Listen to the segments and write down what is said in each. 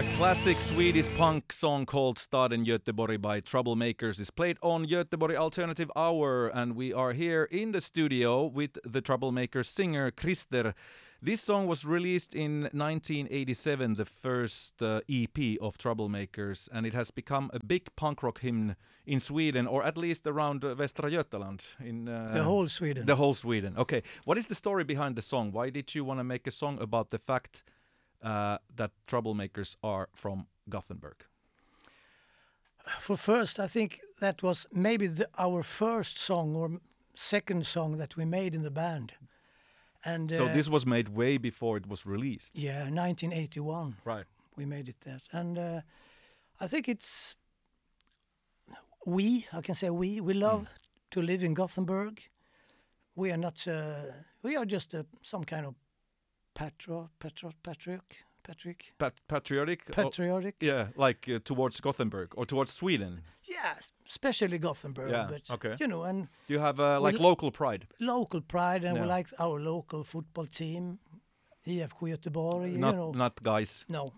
Classic Swedish punk song called Staden Göteborg by Troublemakers is played on Göteborg Alternative Hour, and we are here in the studio with the Troublemakers singer Christer. This song was released in 1987, the first EP of Troublemakers, and it has become a big punk rock hymn in Sweden, or at least around Västra Götaland. In the whole Sweden. The whole Sweden. Okay. What is the story behind the song? Why did you want to make a song about the fact that Troublemakers are from Gothenburg? For first, I think that was maybe our first song or second song that we made in the band. And so this was made way before it was released? Yeah, 1981. Right. We made it that. And I think it's... I can say we love to live in Gothenburg. We are not... we are just some kind of patriotic. Patriotic? Yeah, like towards Gothenburg or towards Sweden. Yeah, especially Gothenburg. Yeah, but, okay. You know, and you have like local pride. Local pride, and we like our local football team, IFK Göteborg. Not guys. No.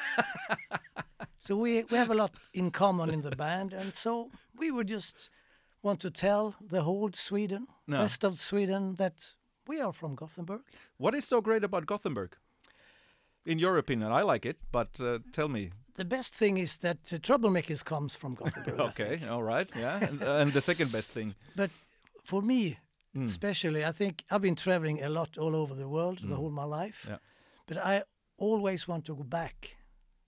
So we have a lot in common in the band, and so we would just want to tell the whole Sweden, rest of Sweden, that we are from Gothenburg. What is so great about Gothenburg? In your opinion, I like it, but tell me. The best thing is that Troublemakers comes from Gothenburg. Okay, all right, yeah. and the second best thing? But for me, especially, I think I've been traveling a lot all over the world the whole my life. Yeah. But I always want to go back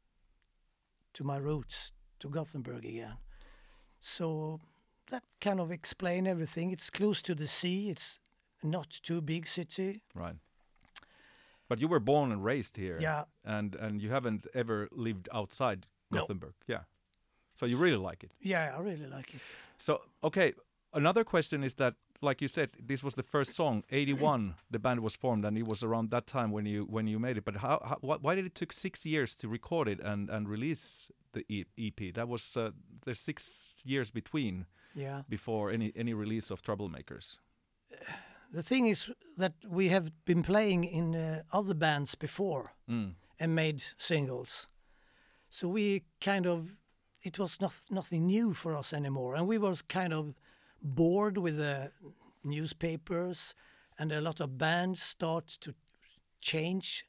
to my roots, to Gothenburg again. So that kind of explains everything. It's close to the sea. It's not too big city. Right. But you were born and raised here. Yeah. And you haven't ever lived outside Gothenburg. No. Yeah. So you really like it. Yeah, I really like it. So, okay, another question is that, like you said, this was the first song, 81, the band was formed, and it was around that time when you made it. But why did it took 6 years to record it and release the EP? That was, there's 6 years between before any release of Troublemakers. The thing is that we have been playing in other bands before and made singles. So we kind of, it was nothing new for us anymore. And we was kind of bored with the newspapers, and a lot of bands start to change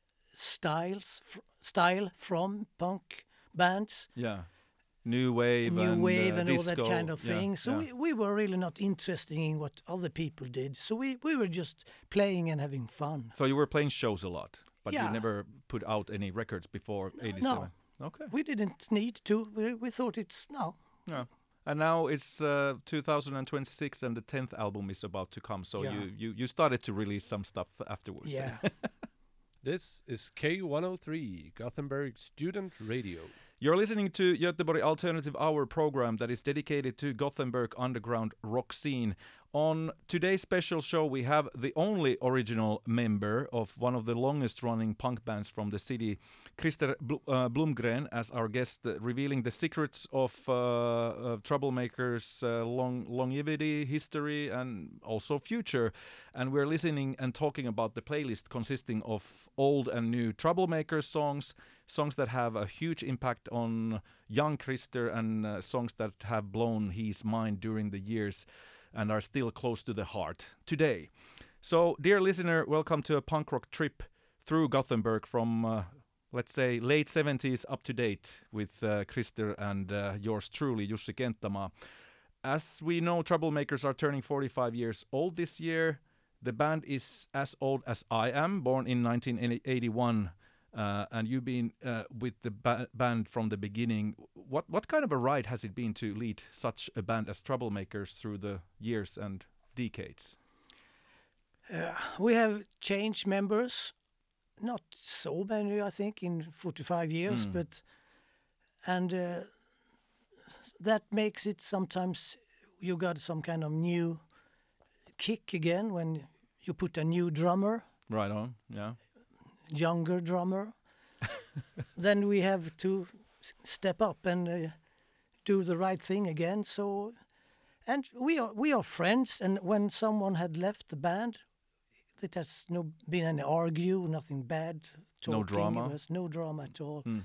style from punk bands. Yeah. New wave and all that kind of thing. So we were really not interested in what other people did. So we were just playing and having fun. So you were playing shows a lot, but you never put out any records before 87? No. Okay. We didn't need to. We thought it's now. Yeah. And now it's 2026 and the 10th album is about to come. So you started to release some stuff afterwards. Yeah. This is K103, Gothenburg Student Radio. You're listening to Göteborg Alternative Hour program that is dedicated to Gothenburg underground rock scene. On today's special show, we have the only original member of one of the longest running punk bands from the city, Christer Blomgren, as our guest, revealing the secrets of Troublemakers' longevity, history, and also future. And we're listening and talking about the playlist consisting of old and new Troublemakers songs that have a huge impact on young Christer, and songs that have blown his mind during the years and are still close to the heart today. So, dear listener, welcome to a punk rock trip through Gothenburg from, let's say, late 70s up to date with Christer and yours truly, Jussi Kenttämaa. As we know, Troublemakers are turning 45 years old this year. The band is as old as I am, born in 1981. And you've been with the band from the beginning. What kind of a ride has it been to lead such a band as Troublemakers through the years and decades? We have changed members, not so many, I think, in 45 years, but that makes it sometimes you got some kind of new kick again when you put a new drummer. Right on, yeah. Younger drummer. Then we have to step up and do the right thing again. So, and we are friends. And when someone had left the band, it has been any argue, nothing bad talking. No drama. It was no drama at all.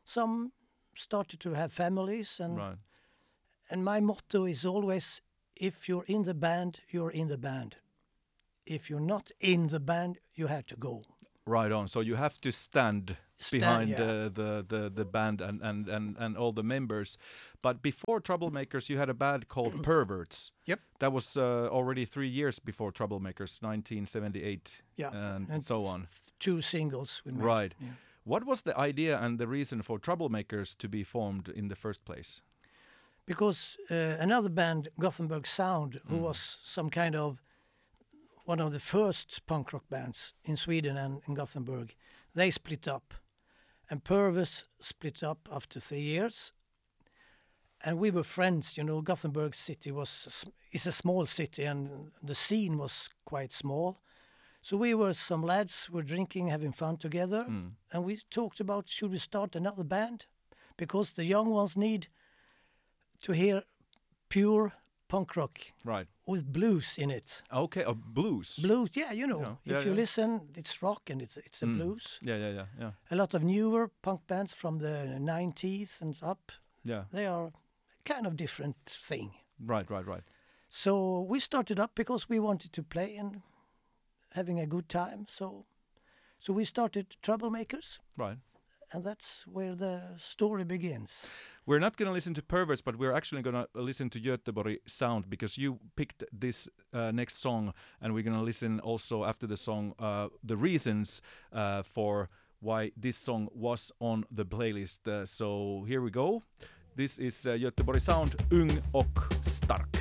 some started to have families, Right. and my motto is always, if you're in the band, you're in the band. If you're not in the band, you have to go. Right on. So you have to stand Stand, behind yeah. the band and all the members. But before Troublemakers, you had a band called Perverts. Yep. That was already 3 years before Troublemakers, 1978, Yeah, and so on. 2 singles we made. Right. Yeah. What was the idea and the reason for Troublemakers to be formed in the first place? Because another band, Gothenburg Sound, who was some kind of one of the first punk rock bands in Sweden and in Gothenburg, they split up. And Perverts split up after 3 years. And we were friends, you know. Gothenburg city is a small city, and the scene was quite small. So we were some lads, were drinking, having fun together, and we talked about, should we start another band? Because the young ones need to hear pure punk rock Right. with blues in it. Okay. Blues. Blues, yeah, you know. Yeah, If yeah, you yeah. listen, it's rock and it's a blues. Yeah. A lot of newer punk bands from the 90s and up, Yeah. they are kind of different thing. Right. So we started up because we wanted to play and having a good time. So we started Troublemakers, Right. and that's where the story begins. We're not going to listen to Perverts, but we're actually going to listen to Göteborg Sound because you picked this next song, and we're going to listen also after the song the reasons for why this song was on the playlist. So here we go. This is Göteborg Sound, Ung och Stark.